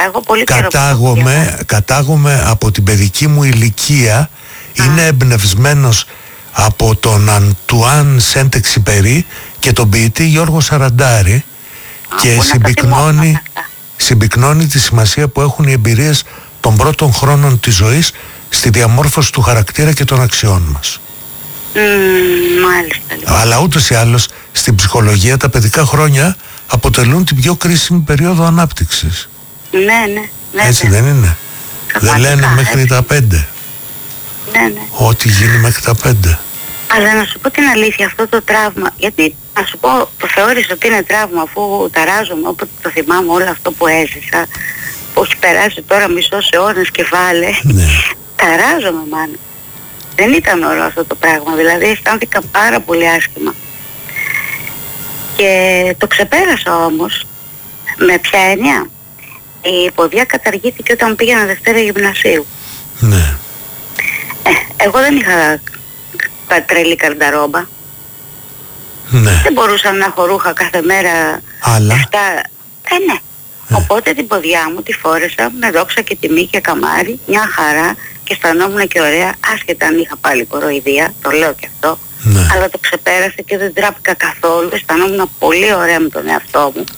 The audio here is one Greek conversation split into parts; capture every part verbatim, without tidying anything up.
εγώ πολύ κατάγομαι, κατάγομαι από την παιδική μου ηλικία. Α. Είναι εμπνευσμένος από τον Αντουάν Σεντ-Εξιπερί και τον ποιητή Γιώργο Σαραντάρη. Α, και συμπυκνώνει, συμπυκνώνει τη σημασία που έχουν οι εμπειρίες των πρώτων χρόνων της ζωής στη διαμόρφωση του χαρακτήρα και των αξιών μας. Mm, μάλιστα, λοιπόν. Αλλά ούτως ή άλλως στην ψυχολογία τα παιδικά χρόνια αποτελούν την πιο κρίσιμη περίοδο ανάπτυξης. Ναι, ναι, ναι. Έτσι δεν είναι? Δεν λένε μέχρι έτσι. τα πέντε. Ναι, ναι. Ό,τι γίνει μέχρι τα πέντε. Αλλά να σου πω την αλήθεια, αυτό το τραύμα, γιατί να σου πω, το θεώρησα ότι είναι τραύμα, αφού ταράζομαι όποτε το θυμάμαι όλο αυτό που έζησα, που έχει περάσει τώρα μισός αιώνας και βάλε. Ναι. Ταράζομαι, μάνα. Δεν ήταν ωραίο αυτό το πράγμα, δηλαδή αισθάνθηκα πάρα πολύ άσχημα. Και το ξεπέρασα όμως. Με ποια έννοια? Η ποδιά καταργήθηκε όταν πήγαινα Δευτέρα γυμνασίου. Ναι. Ε, εγώ δεν είχα τρελή καρνταρόμπα. Ναι. Δεν μπορούσα να έχω ρούχα κάθε μέρα. Αλλά. Αυτά. Ε, ναι. Ε. Οπότε την ποδιά μου τη φόρεσα με δόξα και τιμή και καμάρι, μια χαρά, και αισθανόμουν και ωραία, άσχετα αν είχα πάλι κοροϊδία, το λέω και αυτό. Ναι. Αλλά το ξεπέρασε και δεν τράπηκα καθόλου, αισθανόμουν πολύ ωραία με τον εαυτό μου.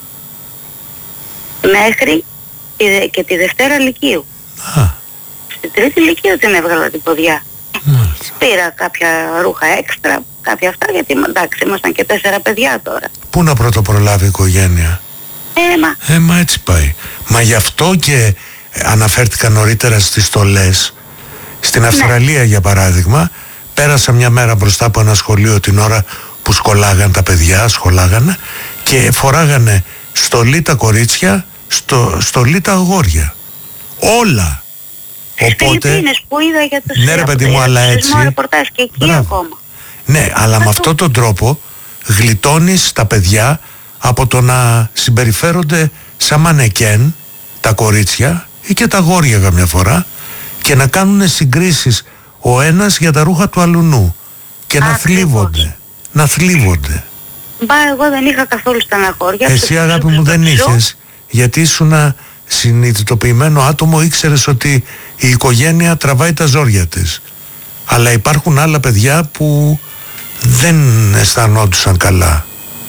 Μέχρι και τη Δευτέρα Λυκείου. Α. Στην Τρίτη Λυκείου την έβγαλα την ποδιά. Μάλιστα. Πήρα κάποια ρούχα έξτρα, κάποια αυτά, γιατί εντάξει ήμασταν και τέσσερα παιδιά τώρα. Πού να πρώτο προλάβει η οικογένεια? Έμα. Ε, μα έτσι πάει. Μα γι' αυτό και αναφέρθηκα νωρίτερα στις στολές. Στην Αυστραλία, ναι, για παράδειγμα, πέρασα μια μέρα μπροστά από ένα σχολείο την ώρα που σκολάγαν τα παιδιά, σχολάγανε, και φοράγανε στολή τα κορίτσια, στο, στολή τα αγόρια. Όλα. Οπότε... Φιλιππίνες που είδα για τους... Ναι ρε παιδί μου, αλλά έτσι... Και εκεί ακόμα. Ναι, αλλά με αυτόν τον τρόπο γλιτώνεις τα παιδιά από το να συμπεριφέρονται σαν μανεκέν, τα κορίτσια ή και τα αγόρια καμιά φορά, και να κάνουν συγκρίσεις ο ένας για τα ρούχα του αλουνού και να θλίβονται. Να θλίβονται. Μπα, εγώ δεν είχα καθόλου στεναχώρια. Εσύ αγάπη μου δεν είχες, γιατί ήσουν συνειδητοποιημένο άτομο, ήξερες ότι η οικογένεια τραβάει τα ζόρια της. Αλλά υπάρχουν άλλα παιδιά που δεν αισθανόντουσαν καλά.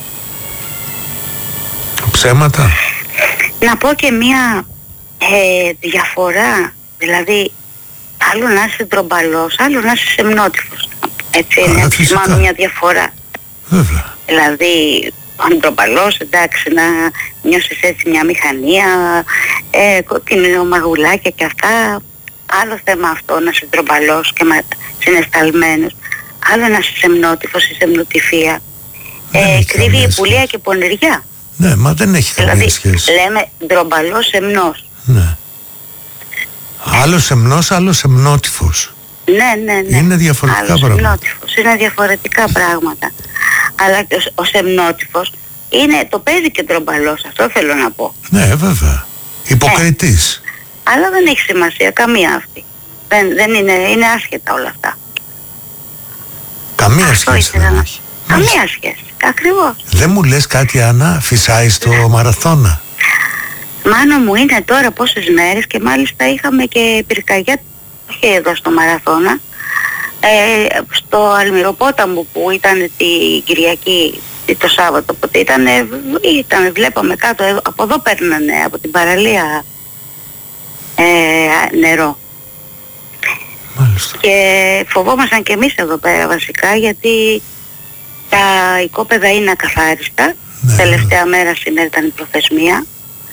Ψέματα. Να πω και μία ε, διαφορά, δηλαδή άλλο να είσαι ντρομπαλός, άλλο να είσαι σεμνότυφος. Έτσι είναι, μάλλον μια διαφορά. Βέβαια. Δηλαδή αν ντρομπαλός, εντάξει, να νιώσεις έτσι μια μηχανία, ε, κοκκινό μαγουλάκια και αυτά. Άλλο θέμα αυτό, να είσαι ντρομπαλός και συναισθαλμένος. Άλλο να είσαι σεμνότυφος ή σεμνοτυφία. Ε, κρύβει η πουλία και πονηριά. Ναι, μα δεν έχει καμία δηλαδή, σχέση. Λέμε ντρομπαλός σεμνός. Ναι. Άλλος σεμνός, άλλος σεμνότυφος. Ναι, ναι, ναι. Είναι διαφορετικά άλλος πράγματα. Σεμνότυφος. Είναι διαφορετικά πράγματα. Αλλά ο, ο σεμνότυφος είναι, το παίζει και ντρομπαλός, αυτό θέλω να πω. Ναι, βέβαια. Υποκριτής. Ε, αλλά δεν έχει σημασία καμία αυτή. Δεν, δεν είναι, είναι άσχετα όλα αυτά. Καμία αυτό σχέση δεν να... έχει. Καμία Μάλιστα. σχέση. Ακριβώς. Δεν μου λες κάτι, Άννα, φυσάει στο ναι. μαραθώνα? Μάνο μου, είναι τώρα πόσες μέρες και μάλιστα είχαμε και πυρκαγιά, όχι εδώ στο μαραθώνα, ε, στο Αλμυροπόταμο που ήταν την Κυριακή, το Σάββατο, οπότε ήταν, ήταν βλέπαμε κάτω, από εδώ παίρνανε, από την παραλία ε, νερό. Μάλιστα. Και φοβόμασταν και εμείς εδώ πέρα βασικά, γιατί τα οικόπεδα είναι ακαθάριστα. Ναι, τελευταία ναι. μέρα σήμερα ήταν η προθεσμία.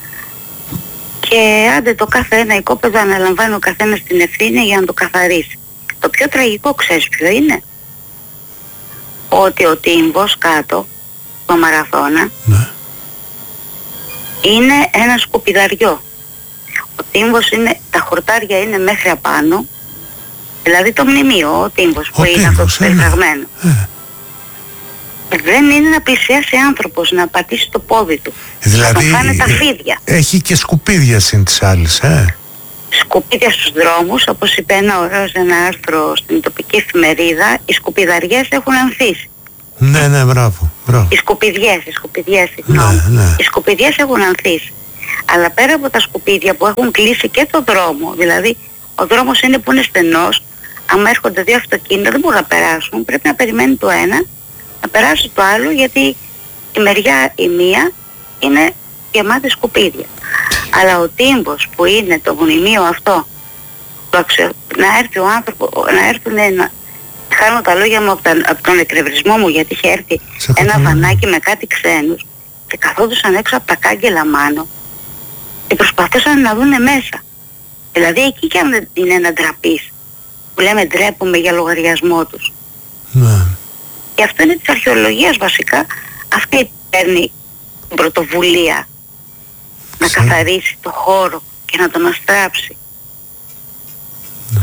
Και άντε το κάθε ένα οικόπεδο αναλαμβάνει ο καθένας την ευθύνη για να το καθαρίσει. Το πιο τραγικό ξέρεις ποιο είναι? Ότι ο τύμβος κάτω, το μαραθώνα, ναι. είναι ένα σκουπιδαριό. Ο τύμβος είναι, τα χορτάρια είναι μέχρι απάνω, δηλαδή το μνημείο, ο τύμβος που ο είναι αυτό το περιγραμμένο. Ε. Δεν είναι να πλησιάσει άνθρωπος, να πατήσει το πόδι του. Δηλαδή να φάνε τα φίδια. Έχει και σκουπίδια συν της άλλης, ε. Σκουπίδια στους δρόμους, όπως είπε ένα ωραίο ένα άρθρο στην τοπική εφημερίδα, οι σκουπιδαριές έχουν ανθίσει. Ναι, ναι, μπράβο, μπράβο. Οι σκουπιδιές, οι σκουπιδιές, συγγνώμη. Ναι, ναι. Οι σκουπιδιές έχουν ανθίσει. Αλλά πέρα από τα σκουπίδια που έχουν κλείσει και το δρόμο, δηλαδή ο δρόμος είναι που είναι στενός, άμα έρχονται δύο αυτοκίνητα δεν μπορούν να περάσουν, πρέπει να περιμένει το ένα, να περάσει το άλλο, γιατί η μεριά η μία είναι γεμάτη σκουπίδια. Αλλά ο τύμπος που είναι το μνημείο αυτό, το αξιο... να έρθει ο άνθρωπος, να έρθουν να... Χάνω τα λόγια μου από, τα... από τον εκνευρισμό μου, γιατί είχε έρθει ένα βανάκι με κάτι ξένους και καθόντουσαν έξω από τα κάγκελα μάνο και προσπαθούσαν να δούνε μέσα. Δηλαδή εκεί και αν είναι να ντραπείς, που λέμε ντρέπουμε για λογαριασμό τους. Ναι. Και αυτό είναι της αρχαιολογίας βασικά. Αυτή παίρνει την πρωτοβουλία να Ξέρω. καθαρίσει το χώρο και να τον αστράψει. Ναι.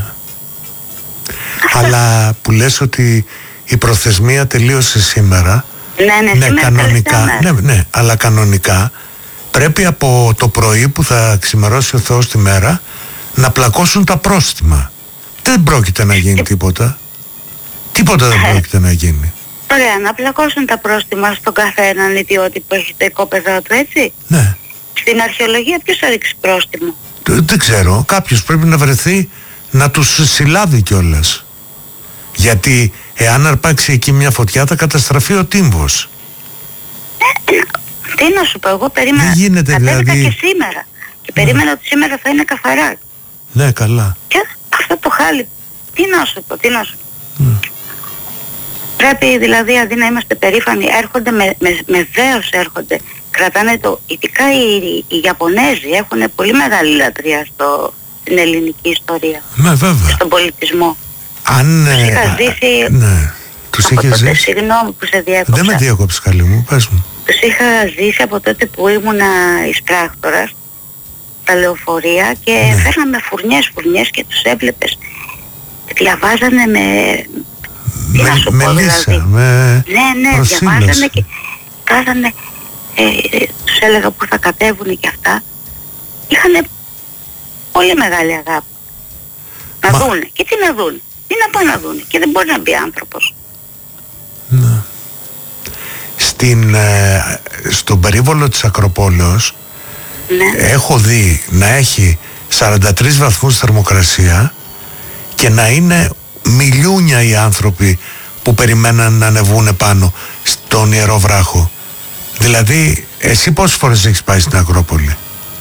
Αλλά που λες ότι η προθεσμία τελείωσε σήμερα. Ναι, ναι, ναι, σήμερα κανονικά, ναι, ναι, αλλά κανονικά πρέπει από το πρωί που θα ξημερώσει ο Θεός τη μέρα να πλακώσουν τα πρόστιμα. Δεν πρόκειται να γίνει τίποτα. Τίποτα δεν πρόκειται να γίνει. Ωραία, να πλακώσουν τα πρόστιμα στον καθέναν ιδιώτη που έχει το οικόπεδο του, έτσι. Ναι. Στην αρχαιολογία ποιος θα ρίξει πρόστιμο? Δεν ξέρω. Κάποιος πρέπει να βρεθεί να τους συλλάβει κιόλας. Γιατί εάν αρπάξει εκεί μια φωτιά θα καταστραφεί ο τύμβος. Ε, τι να σου πω, εγώ περίμενα. Δεν γίνεται, κατέβηκα δηλαδή. και σήμερα. Και περίμενα ότι σήμερα θα είναι καθαρά. Ναι, καλά. Και αυτό το χάλι, τι να σου πω, τι να σου πω. Mm. Πρέπει δηλαδή, αντί να είμαστε περήφανοι, έρχονται με, με, με δέος έρχονται. Κρατάνε το, ειδικά οι, οι, οι Ιαπωνέζοι έχουν πολύ μεγάλη λατρεία στο, στην ελληνική ιστορία. Ναι, βέβαια. Στον πολιτισμό. Αν... Τους είχα ζήσει... Ναι. Τους από είχες τότε, ζήσει. συγγνώμη που σε διέκοψα. Δεν με διέκοψες, καλή μου, πες μου. Τους είχα ζήσει από τότε που ήμουνα εις πράκτορας, τα λεωφορεία, και Ναι. φέρναμε φουρνιές φουρνιές και τους έβλεπες. Διαβάζανε με... Τι να σου με πω, λύσα, δηλαδή. με Ναι, ναι, προσήλωση. διαβάζανε και κάθανε, ε, τους έλεγα που θα κατέβουν και αυτά. Είχανε πολύ μεγάλη αγάπη. Να Μα... δούνε. Και τι να δούνε. Τι να πάνε να δούνε. Και δεν μπορεί να μπει άνθρωπος. Ναι. Στην, ε, στον περίβολο της Ακροπόλεως Ναι. έχω δει να έχει σαράντα τρεις βαθμούς θερμοκρασία και να είναι μιλιούνια οι άνθρωποι που περιμέναν να ανεβούν πάνω στον Ιερό Βράχο. Δηλαδή, εσύ πόσες φορές έχεις πάει στην Ακρόπολη?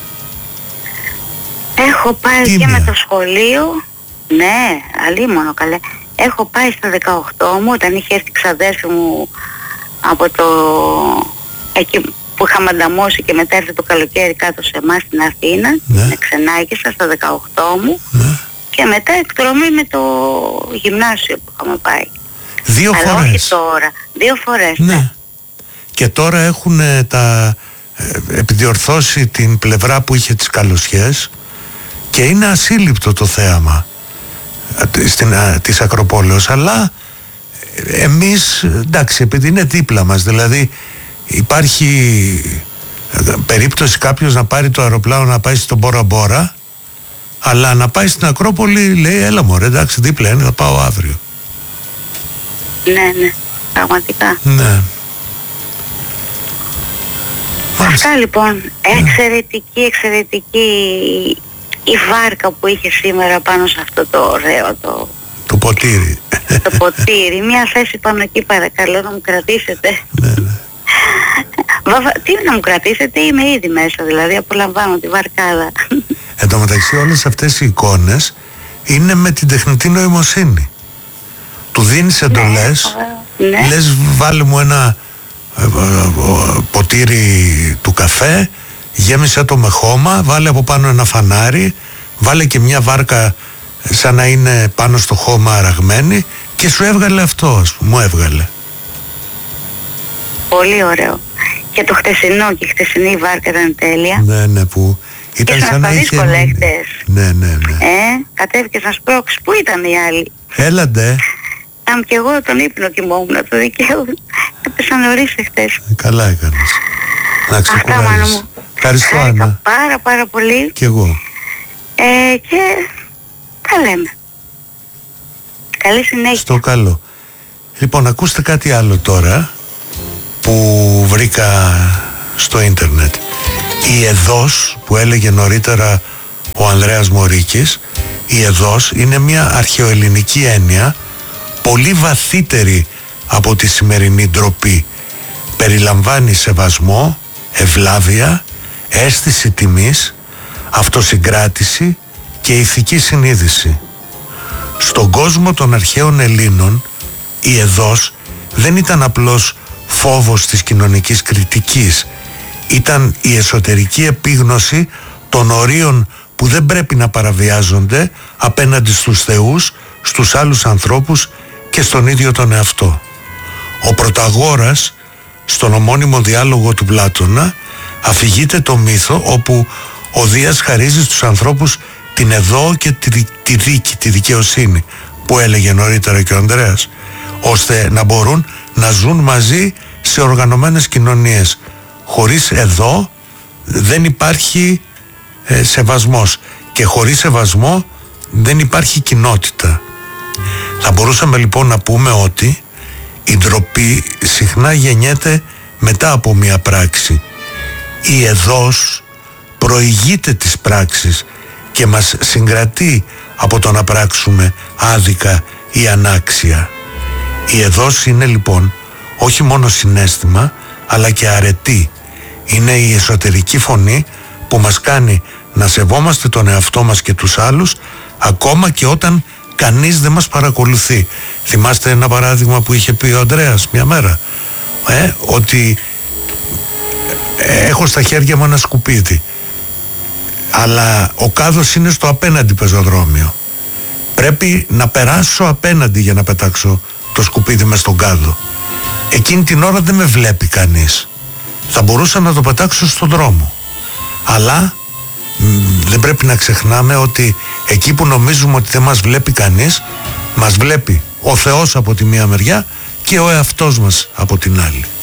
Έχω πάει Τίμια. και με το σχολείο. Ναι, αλίμονο καλέ. Έχω πάει στα δεκαοκτώ μου όταν είχε έρθει η ξαδέρφη μου από το... εκεί που είχαμε ανταμώσει και μετά έρθει το καλοκαίρι κάτω σε εμάς στην Αθήνα. Ναι. Με ξενάγησα στα δεκαοκτώ μου. Ναι. Και μετά εκδρομή με το γυμνάσιο που είχαμε πάει. Δύο Αλλά φορές. όχι τώρα. Δύο φορές. Ναι. Και τώρα έχουν ε, τα, ε, επιδιορθώσει την πλευρά που είχε τις καλοσιές και είναι ασύλληπτο το θέαμα ε, στην, ε, της Ακροπόλεως. Αλλά ε, εμείς, εντάξει, επειδή είναι δίπλα μας, δηλαδή υπάρχει ε, περίπτωση κάποιος να πάρει το αεροπλάνο να πάει στον Μπόρα Μπόρα, αλλά να πάει στην Ακρόπολη λέει έλα μωρέ, εντάξει, δίπλα είναι, θα πάω αύριο. Ναι, ναι. Πραγματικά. Ναι. Αυτά λοιπόν. Εξαιρετική, εξαιρετική η βάρκα που είχε σήμερα πάνω σε αυτό το ωραίο το, Το ποτήρι. το ποτήρι. Μια θέση πάνω εκεί παρακαλώ να μου κρατήσετε. Ναι, ναι. Βαβα, τι να μου κρατήσετε, είμαι ήδη μέσα, δηλαδή απολαμβάνω τη βαρκάδα. Εν τω μεταξύ όλες αυτές οι εικόνες είναι με την τεχνητή νοημοσύνη. Του δίνεις εντολές, Ναι. λες βάλε μου ένα ε, ε, ε, ποτήρι του καφέ, γέμισε το με χώμα, βάλε από πάνω ένα φανάρι, βάλε και μια βάρκα σαν να είναι πάνω στο χώμα αραγμένη και σου έβγαλε αυτό, ας πούμε, μου έβγαλε. Πολύ ωραίο. Και το χτεσινό και η χτεσινή βάρκα ήταν τέλεια. Ναι, ναι, που ήταν Ήσουν σαν να στα είχε... δύσκολα χτες. Ναι, ναι, ναι. Ε, κατέβηκες να σπρώξεις. Πού ήταν οι άλλοι? Έλαντε. Αν και εγώ τον ύπνο κοιμόμουν, το δικαίω. Έπεσα νωρίς εχθές. Καλά έκανες. Να Αυτά, μάνα ξεκουράζεις. μου. Ευχαριστώ, Χάρηκα Άννα. πάρα πάρα πολύ. Κι εγώ. Ε, και τα λέμε. Καλή συνέχεια. Στο καλό. Λοιπόν, ακούστε κάτι άλλο τώρα που βρήκα στο ίντερνετ. Η εδώς που έλεγε νωρίτερα ο Ανδρέας Μωρίκης, η εδώς είναι μια αρχαιοελληνική έννοια πολύ βαθύτερη από τη σημερινή ντροπή. Περιλαμβάνει σεβασμό, ευλάβεια, αίσθηση τιμής, αυτοσυγκράτηση και ηθική συνείδηση. Στον κόσμο των αρχαίων Ελλήνων η εδώς δεν ήταν απλώς φόβος της κοινωνικής κριτικής, ήταν η εσωτερική επίγνωση των ορίων που δεν πρέπει να παραβιάζονται απέναντι στους θεούς, στους άλλους ανθρώπους και στον ίδιο τον εαυτό. Ο Πρωταγόρας στον ομώνυμο διάλογο του Πλάτωνα αφηγείται το μύθο όπου ο Δίας χαρίζει στους ανθρώπους την εδώ και τη, τη δίκη, τη δικαιοσύνη που έλεγε νωρίτερα και ο Ανδρέας, ώστε να μπορούν να ζουν μαζί σε οργανωμένες κοινωνίες. Χωρίς εδώ δεν υπάρχει ε, σεβασμός και χωρίς σεβασμό δεν υπάρχει κοινότητα. Θα μπορούσαμε λοιπόν να πούμε ότι η ντροπή συχνά γεννιέται μετά από μια πράξη. Η εδώς προηγείται της πράξης και μας συγκρατεί από το να πράξουμε άδικα ή ανάξια. Η εδώς είναι λοιπόν όχι μόνο συναίσθημα αλλά και αρετή. Είναι η εσωτερική φωνή που μας κάνει να σεβόμαστε τον εαυτό μας και τους άλλους ακόμα και όταν κανείς δεν μας παρακολουθεί. Θυμάστε ένα παράδειγμα που είχε πει ο Ανδρέας μια μέρα, ε, ότι έχω στα χέρια μου ένα σκουπίδι αλλά ο κάδος είναι στο απέναντι πεζοδρόμιο. Πρέπει να περάσω απέναντι για να πετάξω το σκουπίδι μες στον κάδο. Εκείνη την ώρα δεν με βλέπει κανείς. Θα μπορούσα να το πετάξω στον δρόμο. Αλλά μ, δεν πρέπει να ξεχνάμε ότι εκεί που νομίζουμε ότι δεν μας βλέπει κανείς, μας βλέπει ο Θεός από τη μία μεριά και ο εαυτός μας από την άλλη.